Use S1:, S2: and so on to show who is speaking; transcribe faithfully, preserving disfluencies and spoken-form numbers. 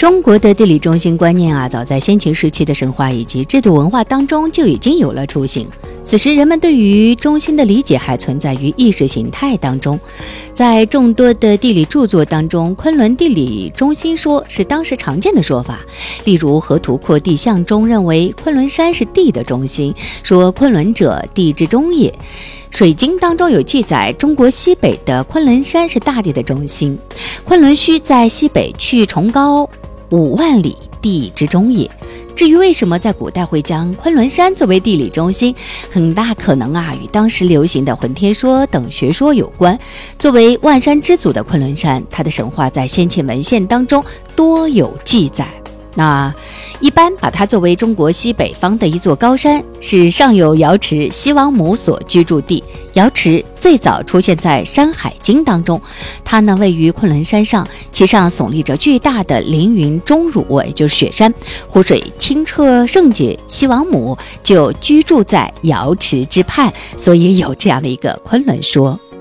S1: 中国的地理中心观念啊，早在先秦时期的神话以及制度文化当中就已经有了雏形。此时人们对于中心的理解还存在于意识形态当中。在众多的地理著作当中，昆仑地理中心说是当时常见的说法。例如河图阔地象中认为昆仑山是地的中心，说昆仑者，地之中也。水经当中有记载，中国西北的昆仑山是大地的中心，昆仑虚在西北，去崇高五万里，地之中也。至于为什么在古代会将昆仑山作为地理中心，很大可能啊与当时流行的浑天说等学说有关。作为万山之祖的昆仑山，它的神话在先秦文献当中多有记载。那一般把它作为中国西北方的一座高山，是上有瑶池西王母所居住地。瑶池最早出现在《山海经》当中，它呢位于昆仑山上，其上耸立着巨大的凌云钟乳，也就是雪山，湖水清澈圣洁，西王母就居住在瑶池之畔，所以有这样的一个昆仑说。